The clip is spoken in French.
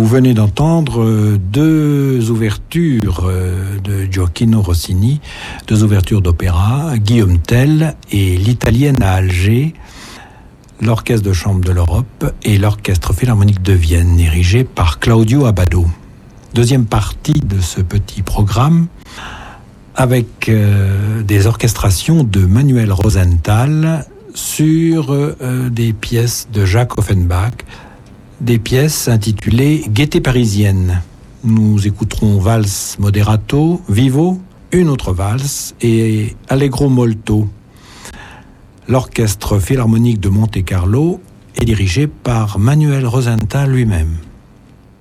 venez d'entendre deux ouvertures de Gioacchino Rossini, deux ouvertures d'opéra, Guillaume Tell et l'Italienne à Alger, l'Orchestre de chambre de l'Europe et l'Orchestre philharmonique de Vienne, dirigé par Claudio Abbado. Deuxième partie de ce petit programme, avec des orchestrations de Manuel Rosenthal sur des pièces de Jacques Offenbach, des pièces intitulées Gaieté parisienne. Nous écouterons Valse Moderato, Vivo, une autre valse et Allegro molto. L'Orchestre philharmonique de Monte-Carlo est dirigé par Manuel Rosenthal lui-même.